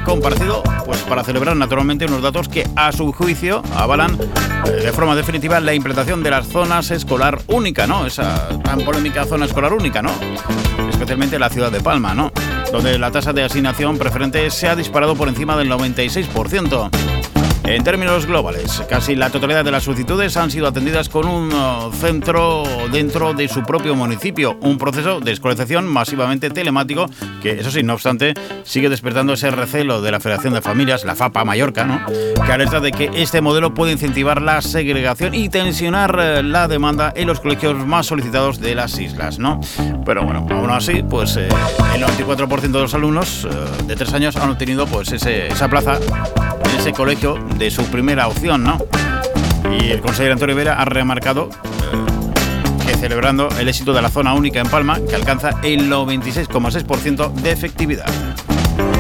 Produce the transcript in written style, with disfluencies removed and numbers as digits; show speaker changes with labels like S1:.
S1: comparecido pues para celebrar naturalmente unos datos que a su juicio avalan de forma definitiva la implantación de las zonas escolar única, ¿no? Esa tan polémica zona escolar única, ¿no? Especialmente en la ciudad de Palma, ¿no? Donde la tasa de asignación preferente se ha disparado por encima del 96%. En términos globales, casi la totalidad de las solicitudes han sido atendidas con un centro dentro de su propio municipio, un proceso de escolarización masivamente telemático que, eso sí, no obstante, sigue despertando ese recelo de la Federación de Familias, la FAPA Mallorca, ¿no?, que alerta de que este modelo puede incentivar la segregación y tensionar la demanda en los colegios más solicitados de las islas, ¿no? Pero bueno, aún así, pues el 94% de los alumnos de 3 años han obtenido pues esa plaza en ese colegio de su primera opción, ¿no? Y el consejero Antonio Vera ha remarcado que celebrando el éxito de la zona única en Palma, que alcanza el 96,6% de efectividad.